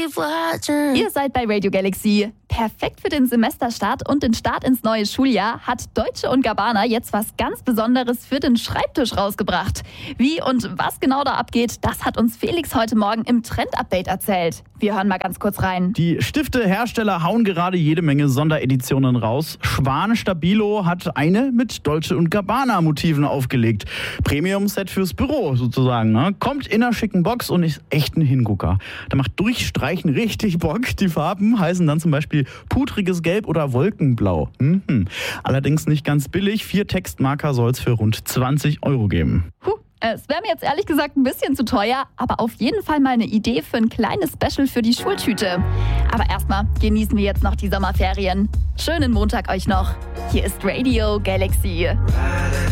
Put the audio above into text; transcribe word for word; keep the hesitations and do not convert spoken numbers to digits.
Ihr seid bei Radio Galaxy. Perfekt für den Semesterstart und den Start ins neue Schuljahr hat Deutsche und Gabbana jetzt was ganz Besonderes für den Schreibtisch rausgebracht. Wie und was genau da abgeht, das hat uns Felix heute Morgen im Trend-Update erzählt. Wir hören mal ganz kurz rein. Die Stiftehersteller hauen gerade jede Menge Sondereditionen raus. Schwan Stabilo hat eine mit Dolce und Gabbana Motiven aufgelegt. Premium-Set fürs Büro sozusagen. Ne? Kommt in einer schicken Box und ist echt ein Hingucker. Da macht Durchstreichen richtig Bock. Die Farben heißen dann zum Beispiel pudriges Gelb oder Wolkenblau. Mhm. Allerdings nicht ganz billig. Vier Textmarker soll es für rund zwanzig Euro geben. Puh. Es wäre mir jetzt ehrlich gesagt ein bisschen zu teuer, aber auf jeden Fall mal eine Idee für ein kleines Special für die Schultüte. Aber erstmal genießen wir jetzt noch die Sommerferien. Schönen Montag euch noch. Hier ist Radio Galaxy.